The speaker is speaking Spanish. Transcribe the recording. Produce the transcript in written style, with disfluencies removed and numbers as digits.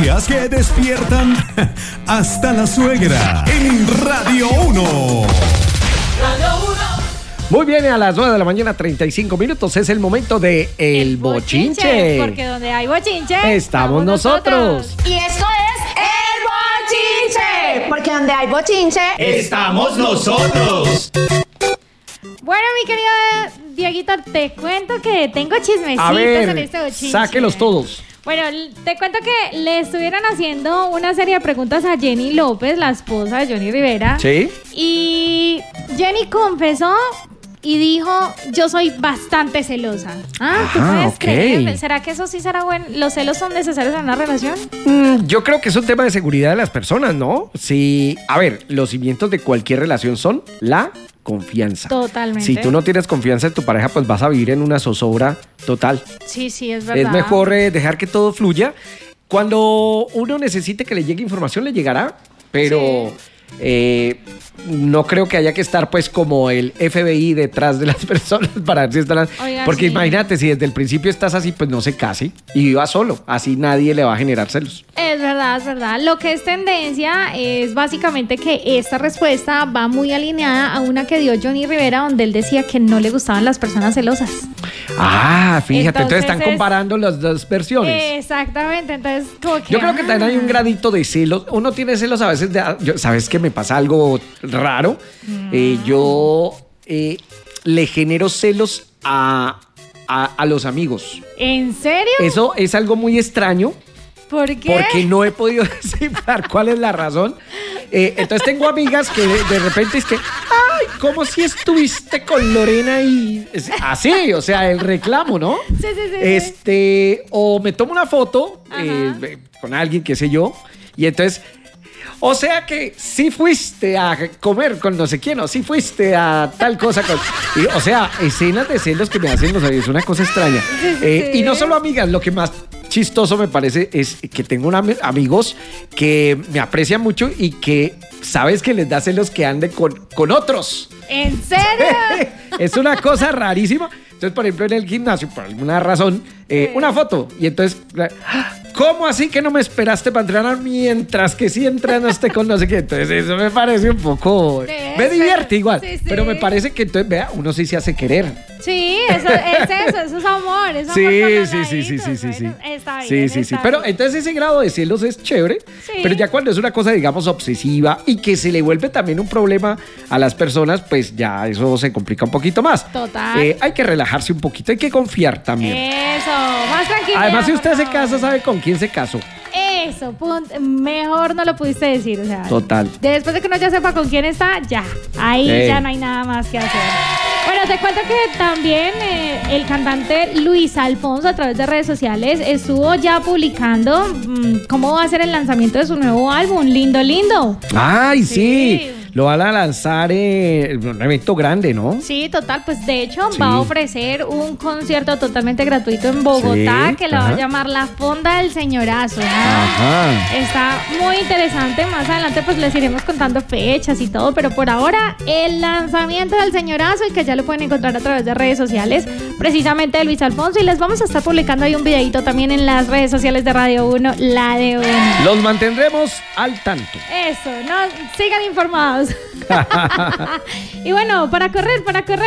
noticias que despiertan hasta la suegra en Radio 1. Muy bien, a las 9 de la mañana, 35 minutos, es el momento de El Bochinche. Porque donde hay bochinche, estamos nosotros. Y esto es El Bochinche. Porque donde hay bochinche, ¡estamos nosotros! Bueno, mi querido Dieguito, te cuento que tengo chismecitos A ver, en este bochinche. sáquelos todos. Bueno, te cuento que le estuvieron haciendo una serie de preguntas a Jenny López, la esposa de Johnny Rivera. ¿Sí? Y Jenny confesó y dijo, yo soy bastante celosa. ¿Tú puedes creer? ¿Será que eso sí será bueno? ¿Los celos son necesarios en una relación? Yo creo que es un tema de seguridad de las personas, ¿no? Sí, a ver, los cimientos de cualquier relación son la confianza. Totalmente. Si tú no tienes confianza en tu pareja, pues vas a vivir en una zozobra total. Sí, es verdad. Es mejor dejar que todo fluya. Cuando uno necesite que le llegue información, le llegará, pero no creo que haya que estar pues como el FBI detrás de las personas para ver si están... Oiga, porque sí. Imagínate, si desde el principio estás así, pues no se case y viva solo. Así nadie le va a generar celos. Es verdad. Lo que es tendencia es básicamente que esta respuesta va muy alineada a una que dio Johnny Rivera, donde él decía que no le gustaban las personas celosas. Ah, fíjate, entonces están Entonces comparando las dos versiones. Exactamente, entonces como que... Yo creo que también hay un gradito de celos. Uno tiene celos a veces ¿sabes qué? Me pasa algo raro. Yo le genero celos a los amigos. ¿En serio? Eso es algo muy extraño. ¿Por qué? Porque no he podido descifrar cuál es la razón. Entonces tengo amigas que de repente es que, ay, ¿cómo si estuviste con Lorena? Y así, o sea, el reclamo, ¿no? Sí. O me tomo una foto con alguien, qué sé yo, y entonces... O sea que sí fuiste a comer con no sé quién, o sí fuiste a tal cosa. O sea, escenas de celos que me hacen, es una cosa extraña. Sí. Y no solo amigas, lo que más chistoso me parece es que tengo amigos que me aprecian mucho y que sabes que les da celos que ande con otros. ¿En serio? Es una cosa rarísima. Entonces, por ejemplo, en el gimnasio, por alguna razón, una foto. Y entonces, ¿cómo así que no me esperaste para entrenar mientras que sí entrenaste con no sé qué? Entonces, eso me parece un poco... Me divierte igual. Sí. Pero me parece que entonces, vea, uno sí se hace querer. Sí, eso es amor. Es amor Sí. Bueno, está bien. Sí. Pero entonces ese grado de celos es chévere. Sí. Pero ya cuando es una cosa, digamos, obsesiva y que se le vuelve también un problema a las personas, pues ya eso se complica un poquito más. Total. Hay que relajarse un poquito, hay que confiar también. Eso, más tranquilo. Además, si usted se casa, sabe con quién se casó. Eso, mejor no lo pudiste decir, o sea. Total. Después de que uno ya sepa con quién está, ya. Ahí ya no hay nada más que hacer. Bueno, te cuento que también el cantante Luis Alfonso, a través de redes sociales, estuvo ya publicando cómo va a ser el lanzamiento de su nuevo álbum, Lindo. ¡Ay, sí! Lo van a lanzar en un evento grande, ¿no? Sí, total. Pues de hecho va a ofrecer un concierto totalmente gratuito en Bogotá que lo va a llamar La Fonda del Señorazo, ¿no? Ajá. Está muy interesante. Más adelante pues les iremos contando fechas y todo, pero por ahora el lanzamiento del Señorazo, y que ya lo pueden encontrar a través de redes sociales, precisamente de Luis Alfonso, y les vamos a estar publicando ahí un videito también en las redes sociales de Radio 1, la de 1. Los mantendremos al tanto. Eso, no, sigan informados. Y bueno, para correr.